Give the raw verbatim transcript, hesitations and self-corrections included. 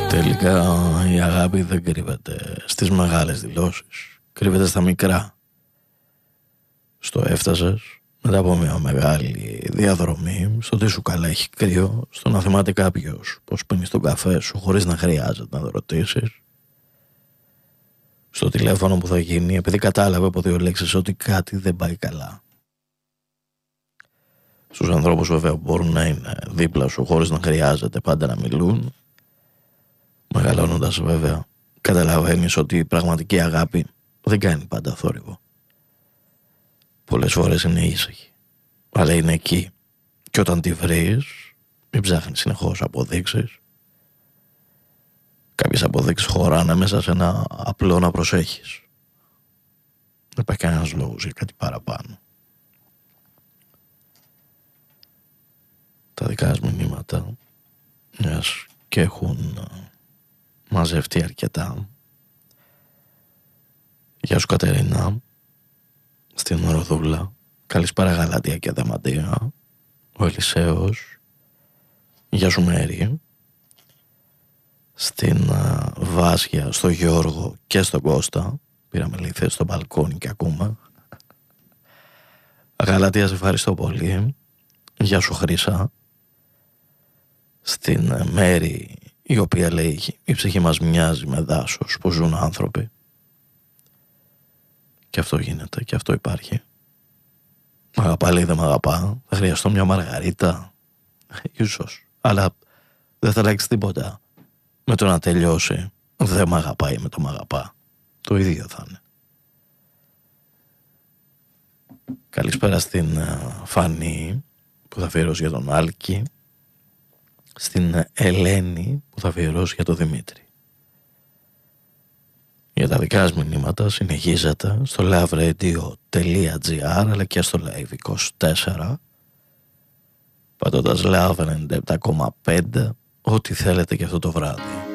Τελικά η αγάπη δεν κρύβεται στις μεγάλες δηλώσεις, κρύβεται στα μικρά. Στο έφτασες μετά από μια μεγάλη διαδρομή, στο τι σου καλά έχει κρύο, στο να θυμάται κάποιος πως πίνεις τον καφέ σου χωρίς να χρειάζεται να το ρωτήσεις, στο τηλέφωνο που θα γίνει επειδή κατάλαβε από δύο λέξεις ότι κάτι δεν πάει καλά. Στους ανθρώπους βέβαια που μπορούν να είναι δίπλα σου χωρίς να χρειάζεται πάντα να μιλούν. Μεγαλώνοντας βέβαια καταλαβαίνεις ότι η πραγματική αγάπη δεν κάνει πάντα θόρυβο. Πολλές φορές είναι ήσυχη, αλλά είναι εκεί, και όταν τη βρεις μην ψάχνεις συνεχώς αποδείξεις. Κάποιες αποδείξεις χωράνε μέσα σε ένα απλό να προσέχεις. Δεν υπάρχει κανένας λόγος για κάτι παραπάνω. Τα δικά σας μηνύματα, μιας και έχουν μαζευτεί αρκετά. Γεια σου Κατερίνα, στην Ροδούλα. Καλησπέρα Γαλάτια και Δεμαντία. Ο Ελισέος. Γεια σου Μέρη. Στην uh, Βάσια, στο Γιώργο και στον Κώστα. Πήραμε λίγο θέση στο μπαλκόνι και ακούμε. Γαλάτια, σε ευχαριστώ πολύ. Γεια σου Χρύσα. Στην uh, Μέρη, η οποία λέει η ψυχή μας μοιάζει με δάσος που ζουν άνθρωποι. Και αυτό γίνεται και αυτό υπάρχει. Μ' αγαπά λέει δεν μ' αγαπά. Θα χρειαστώ μια μαργαρίτα. Ίσως. Αλλά δεν θα αλλάξει τίποτα με το να τελειώσει δεν μ' αγαπάει με το μ' αγαπά. Το ίδιο θα είναι. Καλησπέρα στην uh, Φανή που θα αφιερώσει για τον Άλκη. Στην uh, Ελένη που θα αφιερώσει για τον Δημήτρη. Για τα δικά σας μηνύματα συνεχίζετε στο loveradio.gr αλλά και στο live είκοσι τέσσερα, πατώντας Love ενενήντα επτά κόμμα πέντε, ό,τι θέλετε και αυτό το βράδυ.